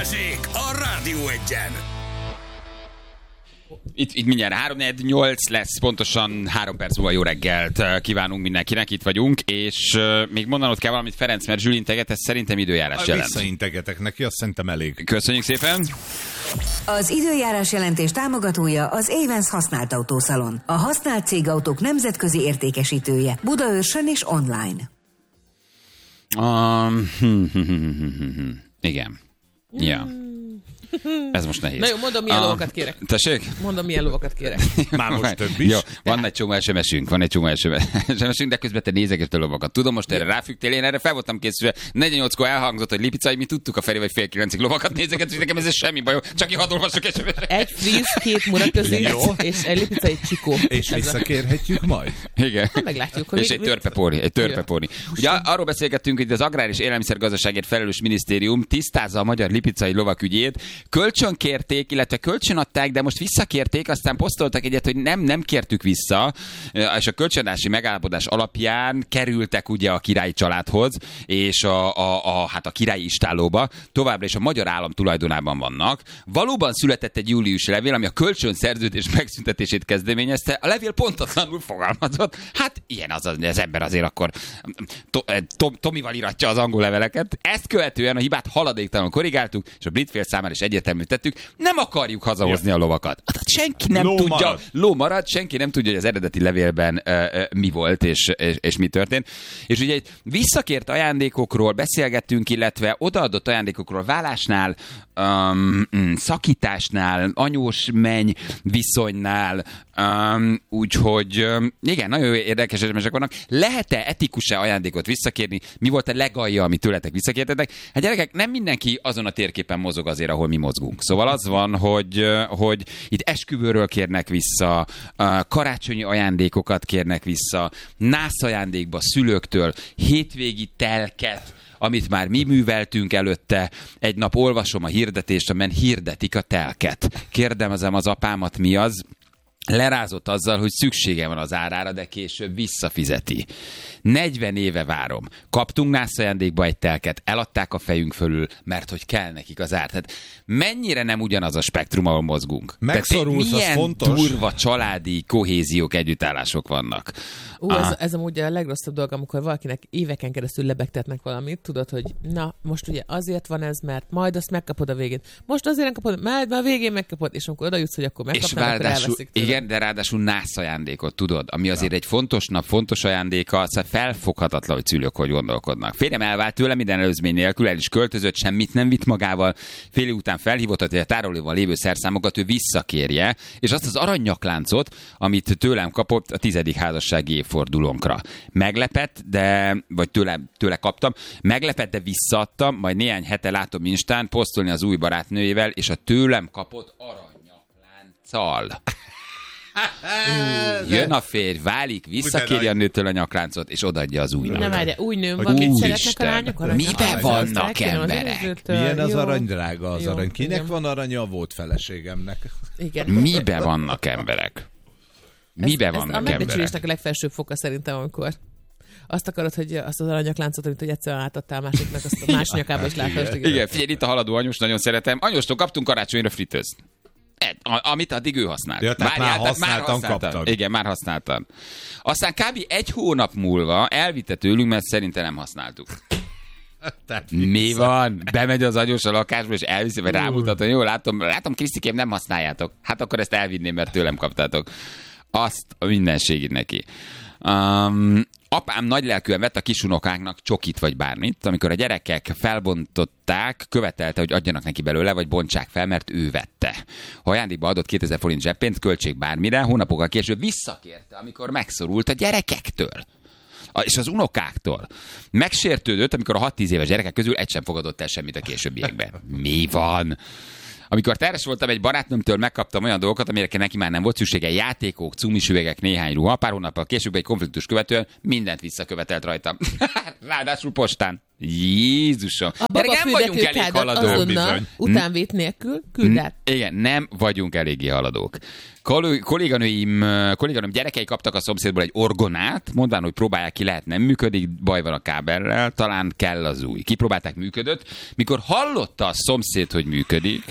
Balázsék a Rádió Egyen. Itt mindjárt 3-4-8 lesz, pontosan 3 perc múlva jó reggelt kívánunk mindenkinek, itt vagyunk, és még mondanod kell valamit, Ferenc, mert Zsül integet, ez szerintem időjárás jelent. Visszaintegetek neki, azt szerintem elég. Köszönjük szépen! Az időjárás jelentés támogatója az Avens használt autószalon. A használt cégautók nemzetközi értékesítője. Budaörsön és online. Igen. Ja. Ez most nehéz. Na jó, mondom, milyen lovakat kérek. Tessék? Mondom, milyen lovakat kérek. Már most több is. Jó, van egy csomó SMS-ünk, de közben te nézegető lovakat. Tudom, most erre ráfügtél, én erre fel voltam készülve. 48-kor elhangzott, hogy Lipicai, mi tudtuk a Feri vagy fél 9-ig lovakat nézegetni, nekem ez semmi bajom, csak én hadd olvassuk SMS-re. Egy fríz, 2 muraközi, és egy Lipicai csikó. És visszakérhetjük majd? Igen. Na, meglátjuk, hogy és egy törpepóri. Ugye arról beszélgettünk, hogy az Agrár és Élelmiszergazdaságért felelős minisztérium tisztázza a magyar lipicai lovak ügyét. Kölcsönkérték, illetve kölcsönadták, de most visszakérték, aztán posztoltak egyet, hogy nem kértük vissza, és a kölcsönadási megállapodás alapján kerültek ugye a királyi családhoz, és a királyi istállóba, továbbra is a magyar állam tulajdonában vannak. Valóban született egy júliusi levél, ami a kölcsönszerződés megszüntetését kezdeményezte. A levél pontatlanul fogalmazott. Hát ilyen az ember azért akkor Tomival iratja az angol leveleket. Ezt követően a hibát haladéktalanul korrigáltuk, és a brit fél számára is egyértelmű tettük, nem akarjuk hazahozni a lovakat. Hát senki nem tudja, ló marad, senki nem tudja, hogy az eredeti levélben mi volt és mi történt. És ugye visszakért ajándékokról beszélgettünk, illetve odaadott ajándékokról vállásnál, szakításnál, anyós-menny viszonynál, úgyhogy igen, nagyon érdekes események vannak. Lehet-e etikus-e ajándékot visszakérni? Mi volt a legalja, amit tőletek visszakértetek? Hát gyerekek, nem mindenki azon a térképen mozog azért, ahol mi mozgunk. Szóval az van, hogy itt esküvőről kérnek vissza, karácsonyi ajándékokat kérnek vissza, nász ajándékba szülőktől, hétvégi telket, amit már mi műveltünk előtte. Egy nap olvasom a hirdetést, amelyen hirdetik a telket. Kérdezem az apámat, mi az? Lerázott azzal, hogy szüksége van az árára, de később visszafizeti. 40 éve várom. Kaptunk nász ajándékba egy telket, eladták a fejünk fölül, mert hogy kell nekik az ár. Tehát mennyire nem ugyanaz a spektrum, ahol mozgunk. Megszorulsz, az fontos. Milyen durva családi kohéziók, együttállások vannak. Ez amúgy a legrosszabb dolog, amikor valakinek éveken keresztül lebegtetnek valamit, tudod, hogy na, most ugye azért van ez, mert majd azt megkapod a végén. Most azért nem kapod, majd a végén megkapod, és amikor oda jutsz, hogy akkor megkapnál, akkor elveszik tőle. Igen, de ráadásul nász ajándékot, tudod, ami azért egy fontos nap, fontos ajándéka, szóval felfoghatatlan, hogy szülők hogy gondolkodnak. Férjem elvált tőle minden előzmény nélkül, el is költözött, semmit nem vitt magával, fél év után felhívott, hogy a tárolóban lévő szerszámokat ő visszakérje, és azt az aranynyakláncot, amit tőlem kapott a 10. házassági évfordulónkra. Meglepett, vagy tőle kaptam, meglepett, de visszaadtam, majd néhány hete látom Instán posztolni az új barátnőjével, és a tőlem kapott aranynyaklánccal. Jön a férj, válik, visszakéri a nőtől a nyakláncot, és odaadja az új Nem várja, új nőm van, mit szeretnek a lányok? Mibe vannak emberek? Milyen az arany drága az arany? Kinek van aranya? Volt feleségemnek. Igen. Mibe vannak emberek? Mibe vannak emberek? A megbecsülésnek a legfelsőbb foka szerintem, amikor azt akarod, hogy azt az aranyakláncot, amit egyszerűen átadtál másiknak, azt a más nyakába is látod. Igen, figyelj, itt a haladó anyós, nagyon szeretem. Anyóstól kaptunk karácsonyra fritőzt. Amit addig ő használt. Ja, már használtam. Igen, már használtam. Aztán kb. 1 hónap múlva elvitte tőlünk, mert szerintem nem használtuk. Mi van? Bemegy az anyós a lakásba, és elviszi, vagy rámutat, hogy jó, látom, Krisztikém, nem használjátok. Hát akkor ezt elvinném, mert tőlem kaptátok. Azt a mindenségét neki. Apám nagylelkűen vett a kisunokáknak csokit vagy bármit, amikor a gyerekek felbontották, követelte, hogy adjanak neki belőle, vagy bontsák fel, mert ő vette. Ha ajándékba adott 2000 forint zseppénzt, költség bármire, hónapokkal később visszakérte, amikor megszorult a gyerekektől. És az unokáktól. Megsértődött, amikor a 6-10 éves gyerekek közül egy sem fogadott el semmit a későbbiekben. Mi van? Amikor terhes voltam, egy barátnőmtől megkaptam olyan dolgokat, amire neki már nem volt szüksége, játékok, cumis üvegek, néhány ruha. Pár hónappal később egy konfliktus követően mindent visszakövetelt rajtam. Ráadásul postán. Jézusom. A De nem vagyunk elég haladók. azonnal, utánvét nélkül küld el. Igen, nem vagyunk eléggé haladók. Kolléganőm gyerekei kaptak a szomszédból egy orgonát, mondván, hogy próbálják ki, lehet, nem működik, baj van a kábellel, talán kell az új. Kipróbálták, működött. Mikor hallotta a szomszéd, hogy működik,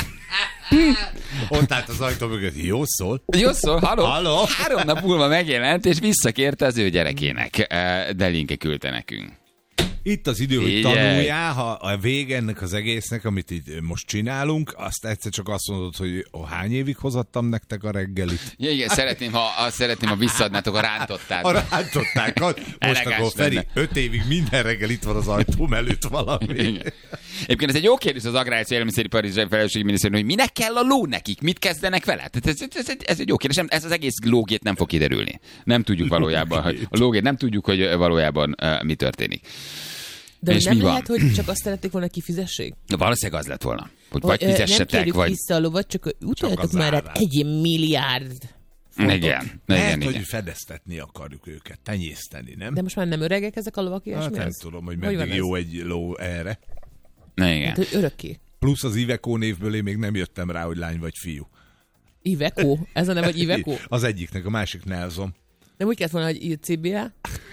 ott állt az ajtó mögött, jó szól. jó szól, Halló? 3 nap múlva megjelent, és visszakérte az ő gyerekének. De linke küldte nekünk. Itt az idő, hogy Figyelj. tanuljál, ha a vége ennek az egésznek, amit itt most csinálunk, azt egyszer csak azt mondod, hogy hány évig hozattam nektek a reggelit? Ja, igen, szeretném, ha visszaadnátok a rántottákat. A rántottákat. Most Elegáns akkor Feri, lenne. 5 évig minden reggel itt van az ajtóm előtt valami. Igen. Egyébként ez egy jó kérdés az Agrár és Élelmiszeripari Felelősségi Minisztérium, hogy minek kell a ló nekik, mit kezdenek vele? Tehát ez egy jó kérdés, ez az egész lógét nem fog kiderülni. Nem tudjuk valójában, hogy a lógét nem tudjuk, hogy valójában mi történik. De És nem mi van? lehet, hogy csak azt szerették volna kifizessék? Valószínűleg az lett volna, hogy vagy nem fizessetek, kérjük vagy... vissza a lovat, csak utaljatok az már árát. 1 milliárd fontot. Igen, Lehet, igen. hogy fedeztetni akarjuk őket, tenyészteni, nem? De most már nem öregek ezek a lovak, Hát ilyesmi? nem ez? tudom, hogy Hogy van meddig ez? jó egy ló erre. Igen. Hát, hogy örökké. Plusz az Iveco névből én még nem jöttem rá, hogy lány vagy fiú. Iveco? Ez a neve, vagy Iveco? Az egyiknek, a másik Nelson. Nem úgy kellett volna, hogy CBA?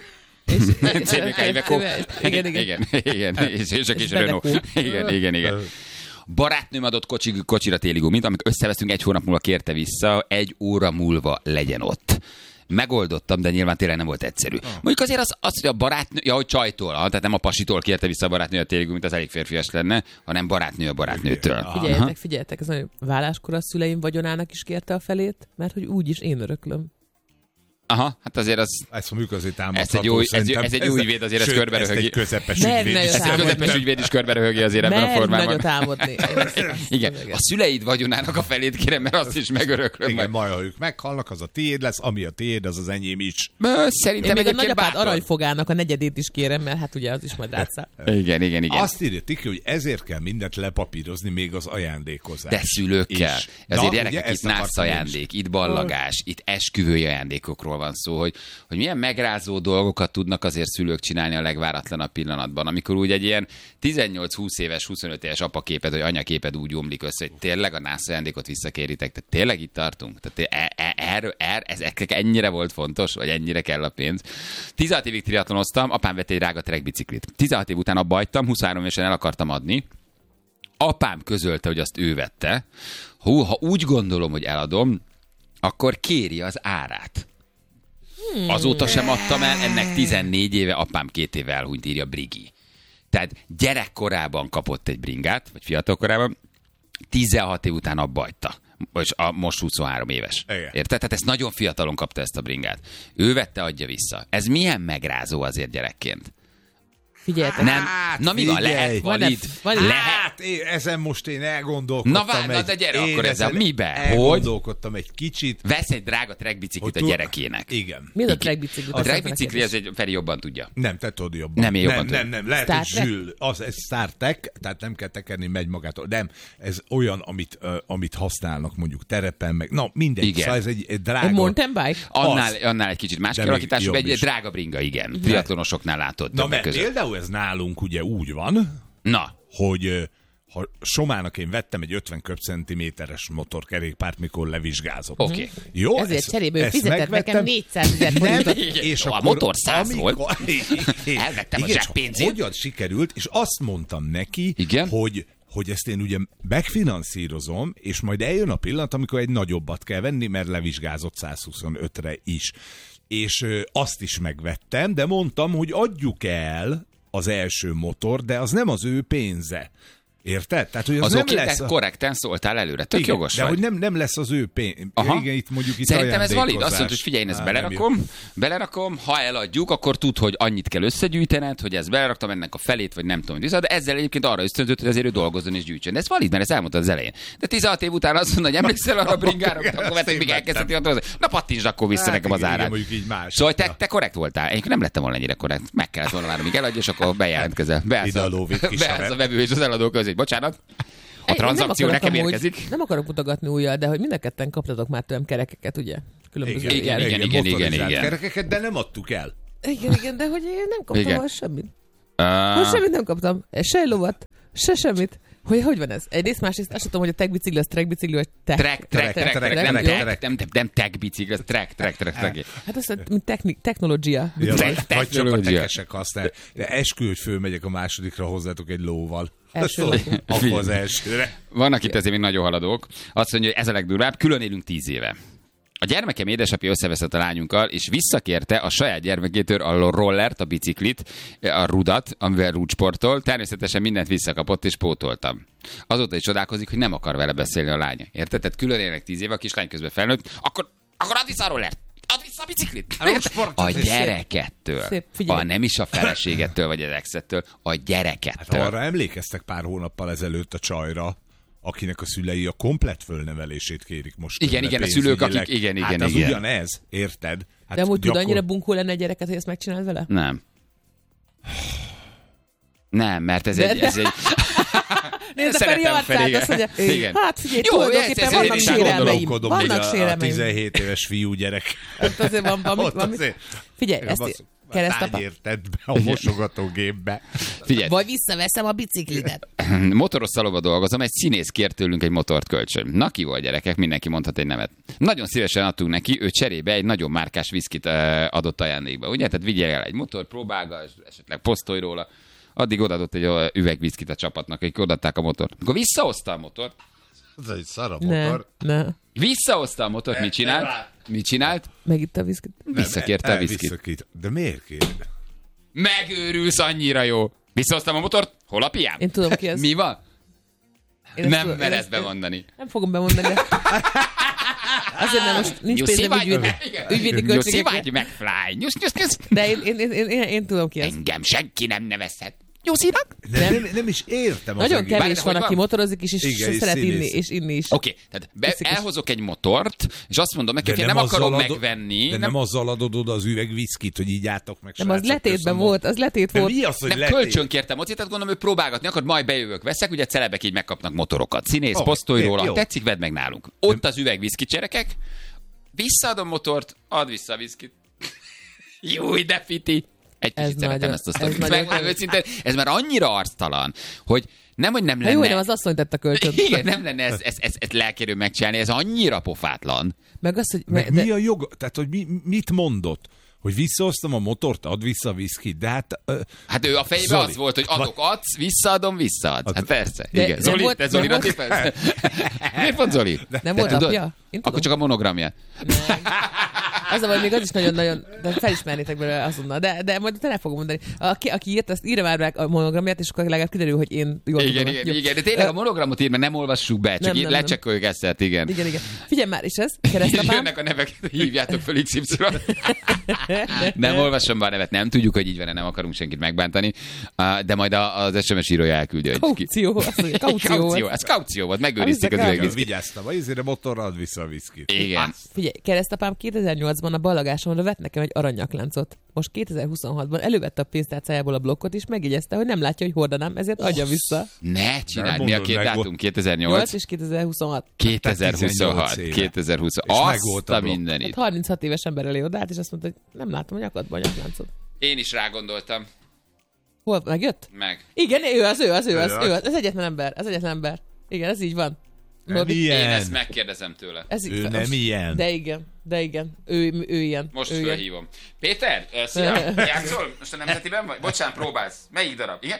CBK Iveco. Igen. Igen. És a kis Beveco. Renault. Igen. Barátnőm adott kocsira téli gumit, amikor összevesztünk, 1 hónap múlva kérte vissza, 1 óra múlva legyen ott. Megoldottam, de nyilván tényleg nem volt egyszerű. Mondjuk azért az, hogy a barátnő, hogy csajtól, tehát nem a pasitól kérte vissza a barátnő a téli gumit, az elég férfias lenne, hanem barátnő a barátnőtől. Figyeljetek, ez nagyon váláskor a szüleim vagyonának is kérte a felét, mert hogy úgyis én öröklöm. Aha, hát azért az... Ezt mondjuk azért támadható. Ez egy új ügyvéd, azért ez körberöhögi. Ez egy közepes Nem, ügyvéd. nagyon is. Ezt a közepes ügyvéd is körberöhögi azért ebben a Mert formában. nagyot álmodni. Igen, a szüleid vagyonának a felét kérem, mert azt is megöröklöm. Igen, majd ha ők meghalnak, az a tiéd lesz, ami a tiéd, az az enyém is. Szerintem Én még a egyébként nagyapád bátor. aranyfogának a 4. is kérem, mert hát ugye az is majd átszáll. Igen. Azt írja Tiki, hogy ezért kell mindent lepapírozni, még az ajándékozás. De szülőkkel. is. Azért Na, gyerekek, ugye, itt ezt akartam nász én is. ajándék, itt ballagás, itt esküvői ajándékokról van szó, hogy milyen megrázó dolgokat tudnak azért szülők csinálni a legváratlanabb pillanatban, amikor úgy egy ilyen 18-20 éves, 25 éves apaképed, vagy anyaképed úgy omlik össze, hogy tényleg a nász ajándékot visszakéritek. Tehát tényleg itt tartunk? Tehát ezek ennyire volt fontos, vagy ennyire kell a pénz. 16 évig triatlonoztam, apám vett egy drága trekkbiciklit. 16 év után abba hagytam, 23 évesen el akartam adni. Apám közölte, hogy azt ő vette. Ha úgy gondolom, hogy eladom, akkor kéri az árát. Azóta sem adtam el, ennek 14 éve, apám 2 éve elhunyt, írja Brigi. Tehát gyerekkorában kapott egy bringát, vagy fiatalkorában, 16 év után abba hagyta. És most 23 éves. Igen. Érted? Tehát ezt nagyon fiatalon kapta ezt a bringát. Ő vette, adja vissza. Ez milyen megrázó azért gyerekként? Figyeljetek. Nem. Na mi van? figyelj. Lehet valid? Van-e- Lehet. Hát ezen most én elgondolkodtam. Na de gyere akkor ezzel. ezen Miben? Hogy? Elgondolkodtam egy kicsit. Vesz egy drága trekkbiciklit a Hogy gyerekének. Igen. Mi az a trekkbicikli? A trekkbicikli, ez egy Feri jobban tudja. Nem, te tudod jobban. Nem, én jobban nem. Lehet, Star hogy Trek? Zsül. Ez Star Trek, tehát nem kell tekerni, megy magától. Nem, ez olyan, amit használnak mondjuk terepen, meg na mindegy. Igen. Szóval ez egy drága... Egy mountain bike? Annál egy kicsit más De kialakítású, még egy jobb is. drága bringa, igen. Triatlonosoknál látod Na, többek mert között. például ez nálunk ugye úgy van, Na, hogy ha Somának én vettem egy 50 köbcentiméteres motorkerékpárt, mikor levizsgázott. oké. Jó, Ezért cserébe ő ezt fizetett megvettem. nekem 400 000 forintot. És A akkor, motor 100 volt. Elvettem a igen, zseppénzét. hogyan sikerült, és azt mondtam neki, Igen? hogy ezt én ugye megfinanszírozom, és majd eljön a pillanat, amikor egy nagyobbat kell venni, mert levizsgázott 125-re is. És azt is megvettem, de mondtam, hogy adjuk el az első motor, de az nem az ő pénze. Érted? Tehát, hogy az Az nem oké, lesz de korrekten szóltál előre. Tök igen, jogos de vagy. hogy nem lesz az ő pénz. Aha. Igen, itt mondjuk itt Szerintem ez valid. Azt ajándékozás. mondod, hogy figyelj, én ezt Nem jó. belerakom, ha eladjuk, akkor tud, hogy annyit kell összegyűjtened, hogy ezt beleraktam ennek a felét, vagy nem tudom, hogy de ezzel egyébként arra ösztönzött, hogy azért ő dolgozzon és gyűjtsön. De ez valid, mert ezt elmondtad az elején. De 16 év után azt mondod, hogy emlékszel arra a bringára, Igen, akkor azt vettek, én még vettem. elkezdhetik, na pattintsd akkor vissza Hát nekem az igen, árát. mondjuk így más. Szóval te korrekt voltál. Én nem lettem volna ennyire korrekt. Meg kellett volna várni, míg eladja, és akkor bejelentkezel. Ide a lóvét kis Beállsz a vevő és az eladó közé. Bocsánat. A Én tranzakció nem nekem akarok érkezik. Nem akarok mutogatni újjal, de hogy mind a ketten kaptatok már tőlem kerekeket, ugye? Különböző Igen, jellegű. igen. motorizált kerekeket, de nem adtuk el. Igen, de hogy én nem kaptam Igen. volna semmit. Most semmit nem kaptam. Se egy lovat, se semmit. Hogy van ez? Egyrészt, másrészt azt tudom, hogy a tech bicikli, az track bicikli, vagy Trek, nem tech bicikli, az trek. Hát azt mint technológia. Vagy csak a tekesek használják. De eskü, hogy fölmegyek a másodikra hozzátok egy lóval. Akkor az elsőre. Vannak itt ezért még nagyon haladók. Azt mondja, hogy ez a legdurvább, külön élünk 10 éve. A gyermekem édesapja összeveszett a lányunkkal, és visszakérte a saját gyermekétől a rollert, a biciklit, a rudat, amivel rúdsportol. Természetesen mindent visszakapott, és pótoltam. Azóta is csodálkozik, hogy nem akar vele beszélni a lánya. Érted? Tehát külön élnek 10 éve, a kislány közben felnőtt, akkor add vissza a rollert! Add vissza a biciklit! A gyerekettől. Nem is a feleségettől, vagy az exettől, a gyerekettől. Hát arra emlékeztek pár hónappal ezelőtt a csajra, akinek a szülei a komplett fölnevelését kérik most. Igen, a szülők, akik... Igen. Hát az ugyanez, érted? Hát de amúgy tud annyira bunkó lenne egy gyereket, hogy ezt megcsináld vele? Nem, mert ez egy... Nézd a Feri arcát, azt mondja, hát figyelj, tulajdonképpen vannak sérelmeim. Vannak sérelmeim. A 17 éves fiú gyerek. Azért van. Figyelj, ezt keresztapám. Érted be a mosogatógépbe. Figyelj. Vagy visszaveszem a biciklidet. Motoros szalomba dolgozom, egy színész kért tőlünk egy motort kölcsön. Na ki volt, gyerekek, mindenki mondhat egy nevet. Nagyon szívesen adtunk neki, ő cserébe egy nagyon márkás viszkit adott ajándékba. Ugye? Tehát vigyél el egy motor, próbálgass, esetleg posztolj róla. Addig odaadott egy üvegviszkit a csapatnak, akik odaadták a motort. Akkor visszahozta a motort. Ez egy szar a motor. Ne. Visszahozta a motort, mit csinált? Megitta a viszkit. Visszakérte a viszkit. De miért kér? Megőrülsz, annyira jó. Visszahoztam a motort, hol a piám? Én tudom ki ez. Mi van? Nem mered bemondani. Nem fogom bemondani, de... Azért nem, most nincs pénzem ügyvédi költségekre. Nyuszi vagy McFly. Nyusz. De én tudom ki ez. Engem senki nem nevezhet. Nyuszinak? Nem is értem. Nagyon kevés van, aki motorozik is, és szeret inni is. Oké, tehát elhozok egy motort, és azt mondom neki, hogy nem akarom megvenni. De nem azzal adod oda az üveg viszkit, hogy így álltok meg. Nem, az letétben volt, az letét volt. Mi az, hogy nem, kölcsön kértem mocit, tehát gondolom, hogy próbálgatni akar, majd bejövök, veszek, ugye celebek így megkapnak motorokat. Színész, posztolj róla, tetszik, vedd meg nálunk. Ott az üveg viszkit, cserekek, visszaadom motort, add vissza a viszkit. Júj, de fiti. Egy kicsit szeretem ezt a sztorit. Ez már annyira arctalan, hogy nem lenne... Jó, nem az asszony tett a kölcsön. Igen, nem lenne ezt lelkérő megcsinálni, ez annyira pofátlan. Meg az, hogy... Mi a jog? Tehát, hogy mit mondott? Hogy visszahoztam a motort, add vissza a viszkit, de hát... Hát ő a fejében az volt, hogy adsz, visszaadom, visszaadsz. Hát persze, igen. Zoli, te Zolira tippelsz? Miért pont Zoli? Nem volt apja? Akkor csak a monogramja. Az a baj, még az is nagyon-nagyon, de felismernétek belőle azonnal, de majd te nem fogom mondani. Aki írt, azt írja már meg a monogramját, és akkor legalább kiderül, hogy én jól tudom. Igen, de tényleg a monogramot ír, mert nem olvassuk be, csak lecsekkoljuk ezt, igen. Igen. Figyelj már, és ez, keresztapám. Jönnek a nevek, hívjátok fel XY. Nem olvasom be a nevet, nem tudjuk, hogy így van, nem akarunk senkit megbántani, de majd az SMS írója elküldi, hogy kaució. Ez kaució volt, megőrizték az üvegviszkit. Vigyáztam, azért a motorra add vissza a viszkit. Igen. Figyelj, keresztapám 2008-ban a ballagásomra vett nekem egy aranyakláncot. Most 2026-ban elővette a pénztárcájából a blokkot, és megjegyezte, hogy nem látja, hogy hordanám, ezért adja vissza. Ne csináld, mi a két dátum? 2008 és 2026. 2020. Azt a mindenit. Hát 36 éves ember elé odállt, és azt mondta, hogy nem látom a nyakadban a nyakláncot. Én is rágondoltam. Hol? Megjött? Meg. Igen, ő az egyetlen ember. Igen, ez így van. Én ezt megkérdezem tőle. Ő nem ilyen. De igen. Ő ilyen. Most fölhívom. Péter, szia! Játszol? Most a nemzetiben vagy? Bocsánat, próbálsz. Melyik darab? Igen?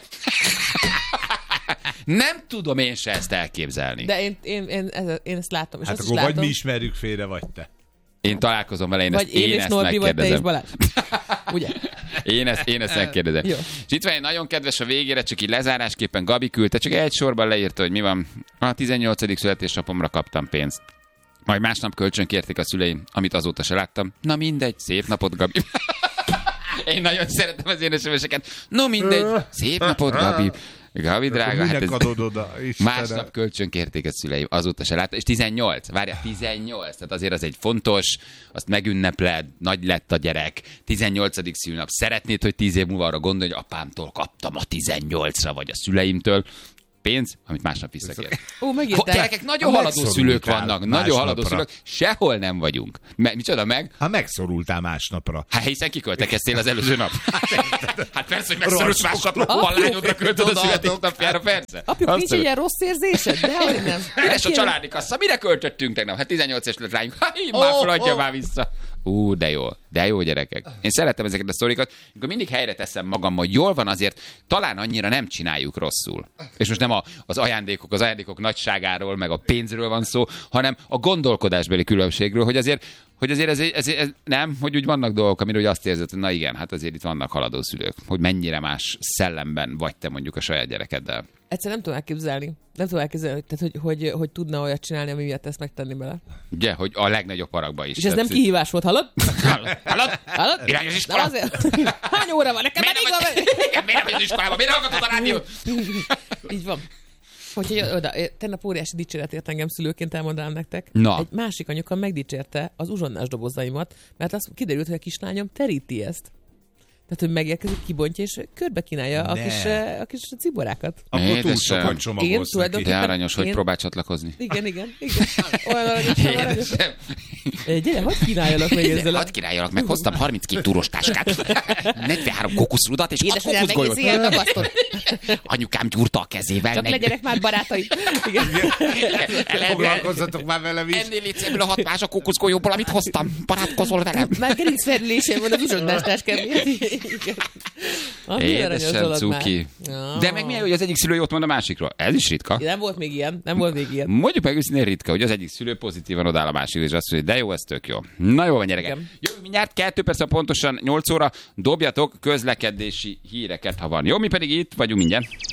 Nem tudom én se ezt elképzelni. De én ezt látom. És hát azt akkor is látom. vagy mi ismerjük félre, vagy te. Én találkozom vele, én vagy ezt Norbi, megkérdezem. vagy te is Balázs. Ugye? Én ezt megkérdezem. És itt van egy nagyon kedves a végére, csak így lezárásképpen Gabi küldte, csak egy sorban leírta, hogy mi van. A 18. születésnapomra kaptam pénzt. Majd másnap kölcsön kérték a szüleim, amit azóta se láttam. Na mindegy, szép napot, Gabi. Én nagyon szeretem az én SMS-eket. No mindegy, szép napot, Gabi. Gabi drága, hát ez másnap kölcsön kérték a szüleim, azóta se láttam. És 18, várjál, 18, tehát azért az egy fontos, azt megünnepled, nagy lett a gyerek, 18. szülnap. Szeretnéd, hogy 10 év múlva arra gondolj, hogy apámtól kaptam a 18-ra, vagy a szüleimtől. pénz, amit másnap visszakér. Megírták. Gyerekek, nagyon haladó szülők vannak. Nagyon haladó szülők. Sehol nem vagyunk. Micsoda meg? Megszorultál másnapra. Hiszen kiköltekeztél az előző nap. Hát persze, hogy megszorulsz másnapra. A lányodra költöd a születésnapjára, persze. Apjuk, nincs ilyen rossz érzésed? Dehogy nem. Üres a családi kassa. Mire költöttünk tegnap? Hát 18 es lett ránk. Már feladja már vissza. De jó gyerekek. Én szeretem ezeket a sztorikat, amikor mindig helyre teszem magam, hogy jól van, azért talán annyira nem csináljuk rosszul. És most nem az ajándékok nagyságáról, meg a pénzről van szó, hanem a gondolkodásbeli különbségről, hogy azért ez nem, hogy úgy vannak dolgok, amire úgy azt érzed, hogy na igen, hát azért itt vannak haladó szülők, hogy mennyire más szellemben vagy te mondjuk a saját gyerekeddel. Egyszer nem tudom elképzelni. Tehát, hogy tudna olyat csinálni, ami miatt ezt megtenni bele. Ugye, hogy a legnagyobb haragba is. És ez nem kihívás volt, hallod? Hallod? Irányos iskola? Hány óra van? Nekem elég van? Miért nem vagy az iskolában? Miért hallgatod a rádiót? Így van. Hogy oda, tegnap óriási dicséret ért engem szülőként, elmondanám nektek. Na. Egy másik anyuka megdicsérte az uzsonnás dobozaimat, mert az kiderült, hogy a kislányom teríti ezt. Tehát, hogy megérkezik, kibontja, és körbe kínálja a kis ciborákat. Akkor túl sokan csomagolsz neki. De aranyos, hogy próbál csatlakozni. Igen. Olyan aranyos. Gyere, hadd kínáljalak meg ezzel. Hadd kínáljalak meg, hoztam 32 túros táskát, 43 kokuszrudat, és 6 kokuszgolyót. Anyukám gyúrta a kezével. Csak legyenek már barátaim. Foglalkozzatok már velem is. Ennél légy ebből a 6 más a kokuszgolyóból, amit hoztam. Barátkozol velem. Már gerincfelülésem van az uzsonnás táskám. Édesem, cuki. De meg milyen, hogy az egyik szülő jót mond a másikról. Ez is ritka. Nem volt még ilyen. Mondjuk meg őszintén ritka, hogy az egyik szülő pozitívan odáll a másikra, és azt mondja, de jó, ez tök jó. Na jó van, gyerekek. Jövő mindjárt 2 perc, pontosan 8 óra. Dobjatok közlekedési híreket, ha van. Jó, mi pedig itt vagyunk mindjárt.